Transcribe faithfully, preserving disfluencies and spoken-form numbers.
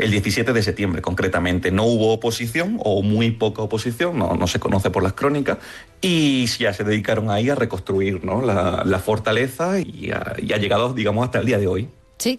el diecisiete de septiembre concretamente. No hubo oposición o muy poca oposición, no, no se conoce por las crónicas, y ya se dedicaron ahí a reconstruir, ¿no?, la, la fortaleza y ha, y ha llegado, digamos, hasta el día de hoy.